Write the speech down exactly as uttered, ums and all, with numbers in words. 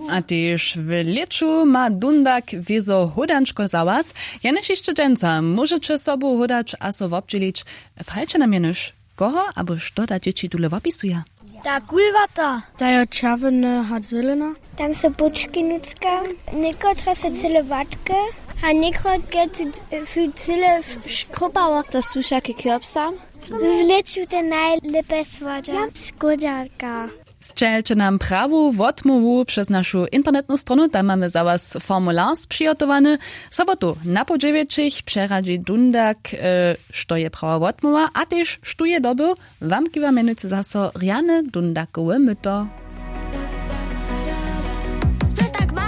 A tyż w leczu ma dundak wiezo hodanczko za was. Janeś jeszcze dżęca, możecie sobą hodać, a so wobdzielić. Palcie nam jenoś, koho, abo što da dzieci tule wopisuje? Ta kulwata. Ta je červene, had zelena. Tam są buczki nucka, niekotre są cyle watke, a niekotkie są cyle szkrupało. To są wszakie kropsa. W leczu te najlepiej słodzia. Skodziarka. Strzelcie nam prawu wotmowu przez naszą internetną stronę, tam mamy za was formular przygotowany. Sobotu na po dziewięciach przeradzi dundak, e, što je prawa wotmowa, a też što je dobył, wam kiwa menujcie zase riane dundakowe myto.